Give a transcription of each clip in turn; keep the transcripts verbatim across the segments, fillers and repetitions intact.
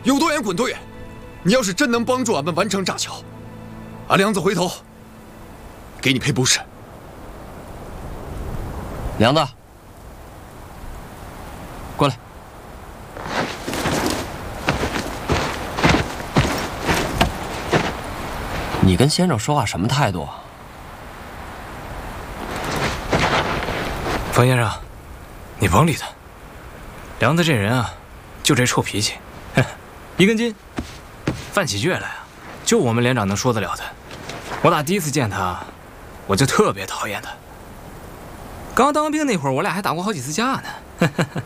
有多远滚多远。你要是真能帮助俺们完成炸桥，俺梁子回头给你赔不是。 梁子，过来。你跟先生说话什么态度啊？ 冯先生，你甭理他。梁子这人啊，就这臭脾气，一根筋，犯起倔来啊，就我们连长能说得了他。我打第一次见他，我就特别讨厌他。刚当兵那会儿，我俩还打过好几次架呢。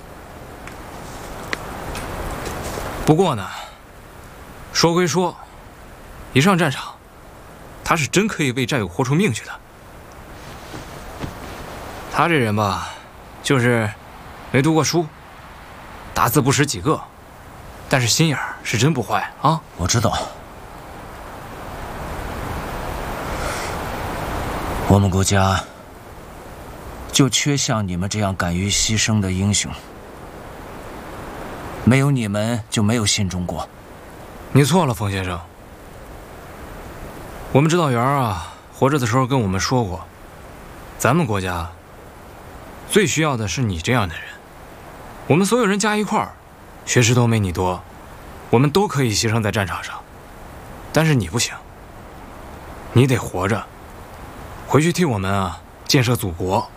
不过呢，说归说，一上战场，他是真可以为战友豁出命去的。他这人吧，就是没读过书，打字不识几个，但是心眼儿是真不坏啊。 我知道，我们国家就缺像你们这样敢于牺牲的英雄。没有你们，就没有新中国。 你错了，冯先生。我们指导员啊，活着的时候跟我们说过，咱们国家最需要的是你这样的人。我们所有人加一块儿，学识都没你多，我们都可以牺牲在战场上，但是你不行，你得活着，回去替我们啊建设祖国。